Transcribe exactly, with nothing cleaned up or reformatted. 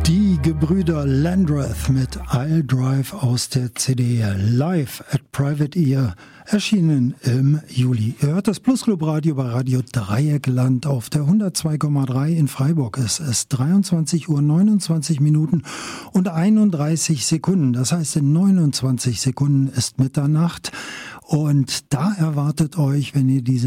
Die Gebrüder Landreth mit I'll Drive aus der C D Live at Private Ear, erschienen im Juli. Ihr hört das Plusclub Radio bei Radio Dreieckland auf der hundertzwei Komma drei in Freiburg. Es ist dreiundzwanzig Uhr neunundzwanzig Minuten und einunddreißig Sekunden. Das heißt, in neunundzwanzig Sekunden ist Mitternacht. Und da erwartet euch, wenn ihr diese